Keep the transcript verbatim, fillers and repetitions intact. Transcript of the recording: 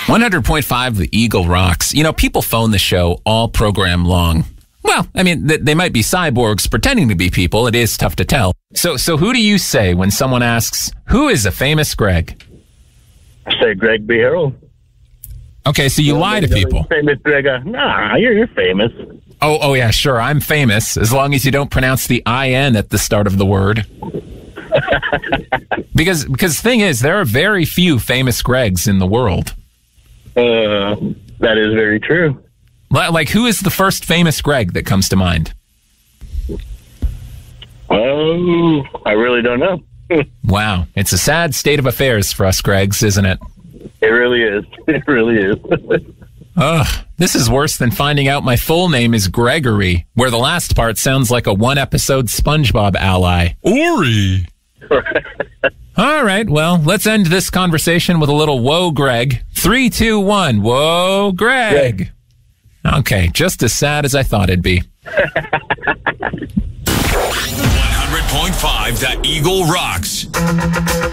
one hundred point five The Eagle rocks. You know, people phone the show all program long. Well, I mean, th- they might be cyborgs pretending to be people. It is tough to tell. So, so who do you say when someone asks, who is a famous Greg? I say Greg B. Harold. Okay, so you lie to people. Famous Greg. Uh, nah, you're, you're famous. Oh, oh yeah, sure. I'm famous as long as you don't pronounce the I N at the start of the word. because, because the thing is, there are very few famous Gregs in the world. Uh, that is very true. Like, who is the first famous Greg that comes to mind? Oh, I really don't know. Wow. It's a sad state of affairs for us Gregs, isn't it? It really is. It really is. Ugh, this is worse than finding out my full name is Gregory, where the last part sounds like a one-episode SpongeBob ally. Ori! All right, well, let's end this conversation with a little whoa, Greg. Three, two, one. Whoa, Greg. Greg. Okay, just as sad as I thought it'd be. one hundred point five The Eagle rocks.